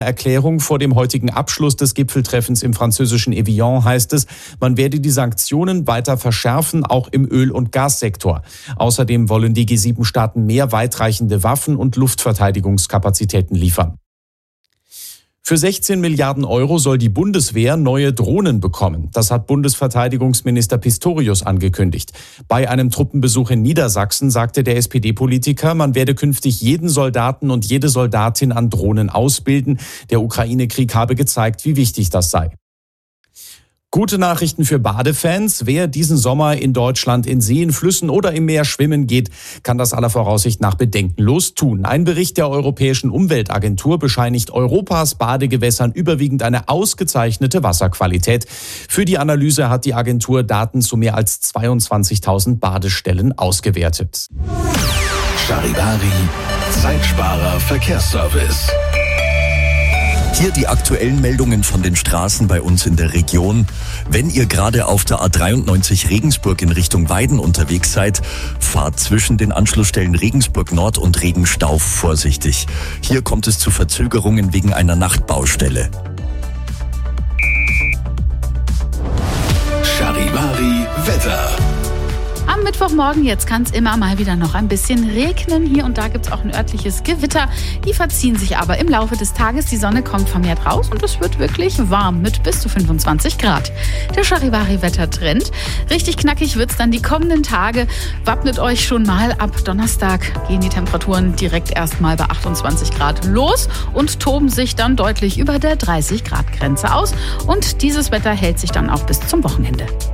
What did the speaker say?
Erklärung vor dem heutigen Abschluss des Gipfeltreffens im französischen Evian heißt es, man werde die Sanktionen weiter verschärfen, auch im Öl- und Gassektor. Außerdem wollen die G7-Staaten mehr weitreichende Waffen und Luftverteidigungskapazitäten liefern. Für 16 Milliarden Euro soll die Bundeswehr neue Drohnen bekommen. Das hat Bundesverteidigungsminister Pistorius angekündigt. Bei einem Truppenbesuch in Niedersachsen sagte der SPD-Politiker, man werde künftig jeden Soldaten und jede Soldatin an Drohnen ausbilden. Der Ukraine-Krieg habe gezeigt, wie wichtig das sei. Gute Nachrichten für Badefans. Wer diesen Sommer in Deutschland in Seen, Flüssen oder im Meer schwimmen geht, kann das aller Voraussicht nach bedenkenlos tun. Ein Bericht der Europäischen Umweltagentur bescheinigt Europas Badegewässern überwiegend eine ausgezeichnete Wasserqualität. Für die Analyse hat die Agentur Daten zu mehr als 22.000 Badestellen ausgewertet. Charivari, Zeitsparer Verkehrsservice. Hier die aktuellen Meldungen von den Straßen bei uns in der Region. Wenn ihr gerade auf der A93 Regensburg in Richtung Weiden unterwegs seid, fahrt zwischen den Anschlussstellen Regensburg Nord und Regenstauf vorsichtig. Hier kommt es zu Verzögerungen wegen einer Nachtbaustelle. Charivari Wetter. Am Mittwochmorgen jetzt kann es immer mal wieder noch ein bisschen regnen. Hier und da gibt es auch ein örtliches Gewitter. Die verziehen sich aber im Laufe des Tages. Die Sonne kommt vermehrt raus und es wird wirklich warm mit bis zu 25 Grad. Der Charivari-Wettertrend. Richtig knackig wird es dann die kommenden Tage. Wappnet euch schon mal. Ab Donnerstag gehen die Temperaturen direkt erstmal bei 28 Grad los und toben sich dann deutlich über der 30-Grad-Grenze aus. Und dieses Wetter hält sich dann auch bis zum Wochenende.